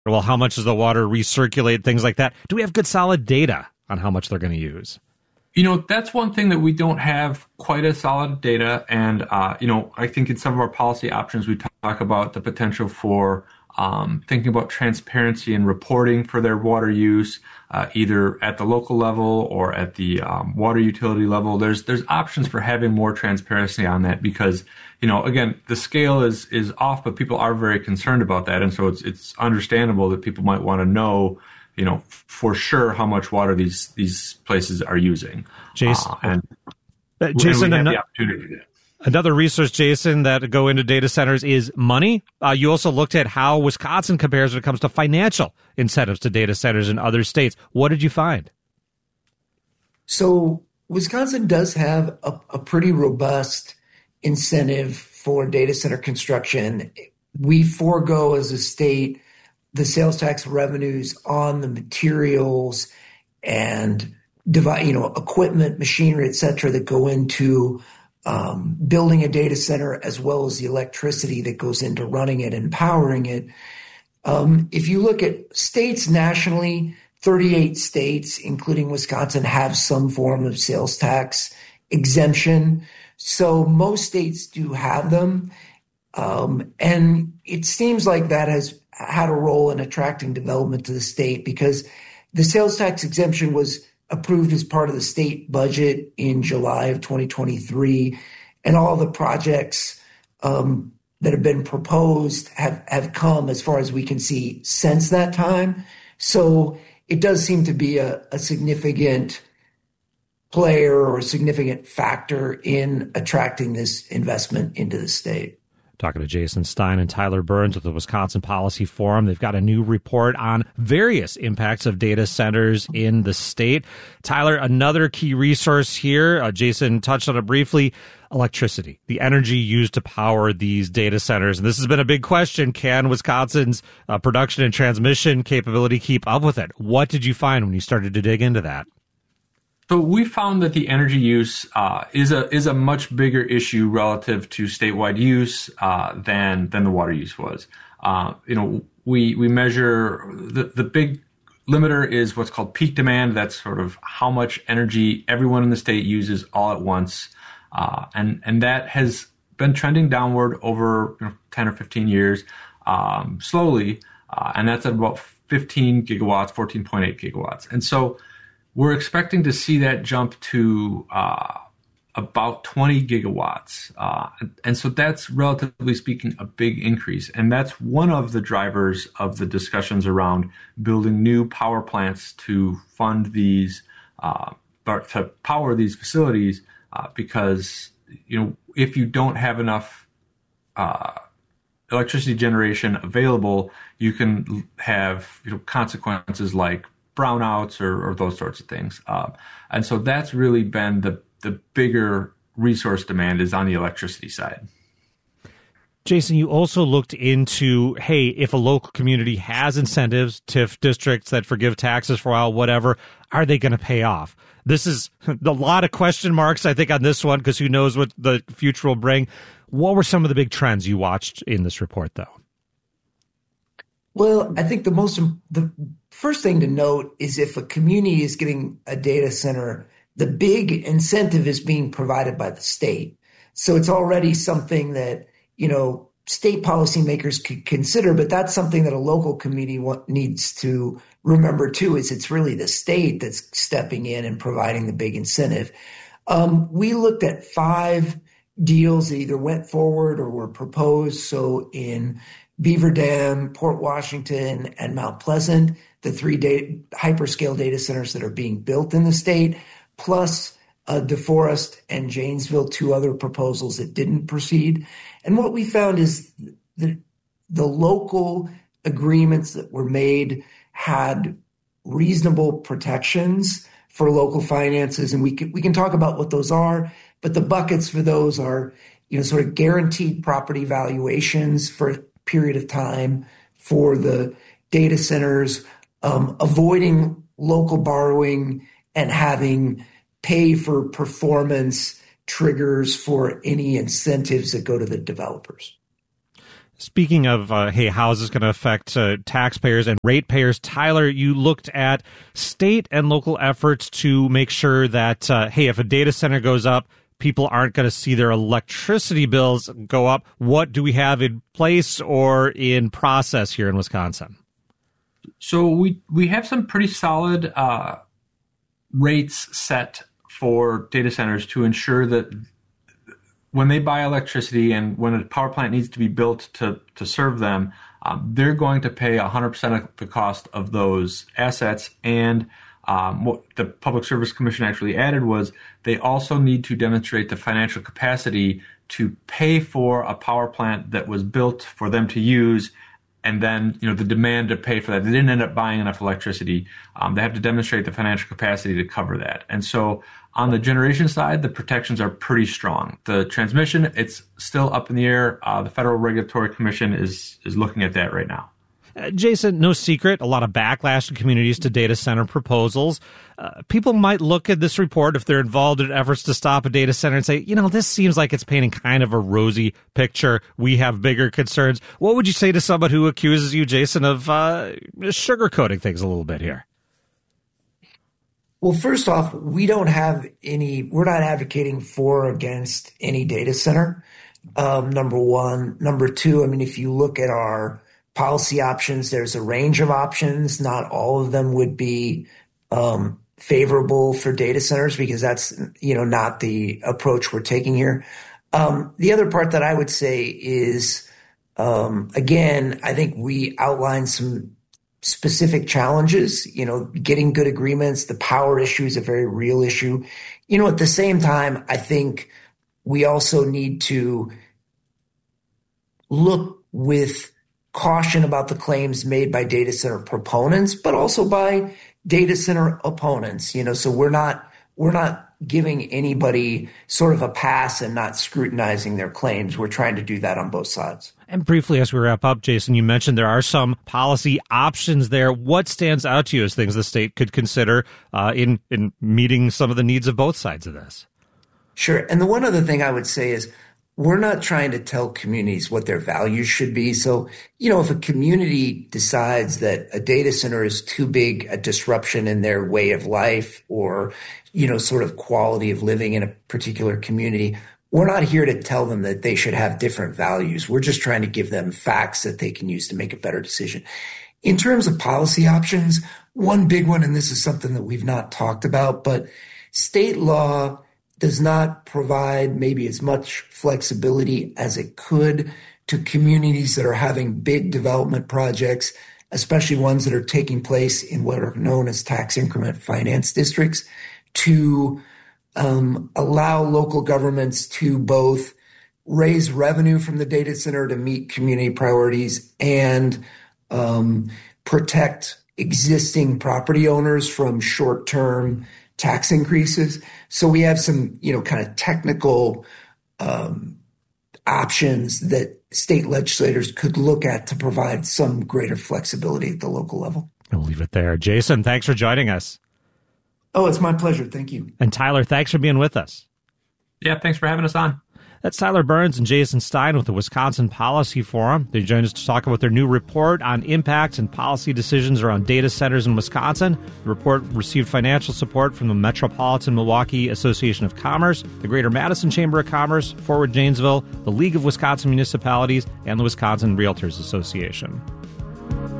Well, how much does the water recirculate, things like that? Do we have good solid data on how much they're going to use? That's one thing that we don't have quite as solid data. And, I think in some of our policy options, we talk about the potential for thinking about transparency and reporting for their water use, either at the local level or at the water utility level. There's options for having more transparency on that because, again, the scale is off, but people are very concerned about that. And so it's understandable that people might want to know for sure how much water these places are using. Jason, and Jason, we have the opportunity to. Another resource, Jason, that go into data centers is money. You also looked at how Wisconsin compares when it comes to financial incentives to data centers in other states. What did you find? So Wisconsin does have a pretty robust incentive for data center construction. We forego as a state the sales tax revenues on the materials and equipment, machinery, et cetera, that go into building a data center, as well as the electricity that goes into running it and powering it. If you look at states nationally, 38 states, including Wisconsin, have some form of sales tax exemption. So most states do have them. And it seems like that has had a role in attracting development to the state because the sales tax exemption was approved as part of the state budget in July of 2023. And all the projects that have been proposed have come, as far as we can see, since that time. So it does seem to be a significant player or a significant factor in attracting this investment into the state. Talking to Jason Stein and Tyler Burns with the Wisconsin Policy Forum. They've got a new report on various impacts of data centers in the state. Tyler, another key resource here, Jason touched on it briefly, electricity, the energy used to power these data centers. And this has been a big question. Can Wisconsin's production and transmission capability keep up with it? What did you find when you started to dig into that? So we found that the energy use is a much bigger issue relative to statewide use than the water use was. We measure the big limiter is what's called peak demand. That's sort of how much energy everyone in the state uses all at once, and that has been trending downward over 10 or 15 years, slowly, and that's at about 15 gigawatts, 14.8 gigawatts, and so we're expecting to see that jump to about 20 gigawatts. And so that's, relatively speaking, a big increase. And that's one of the drivers of the discussions around building new power plants to fund these, or to power these facilities, because, if you don't have enough electricity generation available, you can have consequences like brownouts or those sorts of things. And so that's really been the bigger resource demand is on the electricity side. Jason, you also looked into, hey, if a local community has incentives, TIF districts that forgive taxes for a while, whatever, are they going to pay off? This is a lot of question marks, I think, on this one, because who knows what the future will bring. What were some of the big trends you watched in this report, though? Well, I think the first thing to note is if a community is getting a data center, the big incentive is being provided by the state. So it's already something that, state policymakers could consider, but that's something that a local community needs to remember too, is it's really the state that's stepping in and providing the big incentive. We looked at 5 deals that either went forward or were proposed. So in Beaver Dam, Port Washington, and Mount Pleasant, the 3 hyperscale data centers that are being built in the state, plus DeForest and Janesville, 2 other proposals that didn't proceed. And what we found is the local agreements that were made had reasonable protections for local finances. And we can talk about what those are, but the buckets for those are, sort of guaranteed property valuations for a period of time for the data centers, avoiding local borrowing and having pay for performance triggers for any incentives that go to the developers. Speaking of, hey, how is this going to affect taxpayers and ratepayers? Tyler, you looked at state and local efforts to make sure that, hey, if a data center goes up, people aren't going to see their electricity bills go up. What do we have in place or in process here in Wisconsin? So we have some pretty solid rates set for data centers to ensure that when they buy electricity and when a power plant needs to be built to serve them, they're going to pay 100% of the cost of those assets. And what the Public Service Commission actually added was they also need to demonstrate the financial capacity to pay for a power plant that was built for them to use, and then the demand to pay for that. They didn't end up buying enough electricity. They have to demonstrate the financial capacity to cover that. And so on the generation side, the protections are pretty strong. The transmission, it's still up in the air. The Federal Regulatory Commission is looking at that right now. Jason, no secret, a lot of backlash in communities to data center proposals. People might look at this report if they're involved in efforts to stop a data center and say, this seems like it's painting kind of a rosy picture. We have bigger concerns. What would you say to someone who accuses you, Jason, of sugarcoating things a little bit here? Well, first off, we're not advocating for or against any data center, number one. Number two, if you look at our policy options, there's a range of options. Not all of them would be favorable for data centers because that's, not the approach we're taking here. The other part that I would say is, again, I think we outlined some specific challenges, getting good agreements. The power issue is a very real issue. At the same time, I think we also need to look with caution about the claims made by data center proponents, but also by data center opponents. So we're not giving anybody sort of a pass and not scrutinizing their claims. We're trying to do that on both sides. And briefly, as we wrap up, Jason, you mentioned there are some policy options there. What stands out to you as things the state could consider in meeting some of the needs of both sides of this? Sure. And the one other thing I would say is we're not trying to tell communities what their values should be. So, if a community decides that a data center is too big a disruption in their way of life or, sort of quality of living in a particular community, we're not here to tell them that they should have different values. We're just trying to give them facts that they can use to make a better decision. In terms of policy options, one big one, and this is something that we've not talked about, but state law does not provide maybe as much flexibility as it could to communities that are having big development projects, especially ones that are taking place in what are known as tax increment finance districts, to allow local governments to both raise revenue from the data center to meet community priorities and protect existing property owners from short-term tax increases. So we have some, kind of technical options that state legislators could look at to provide some greater flexibility at the local level. I'll leave it there. Jason, thanks for joining us. Oh, it's my pleasure. Thank you. And Tyler, thanks for being with us. Yeah, thanks for having us on. That's Tyler Burns and Jason Stein with the Wisconsin Policy Forum. They joined us to talk about their new report on impacts and policy decisions around data centers in Wisconsin. The report received financial support from the Metropolitan Milwaukee Association of Commerce, the Greater Madison Chamber of Commerce, Forward Janesville, the League of Wisconsin Municipalities, and the Wisconsin Realtors Association.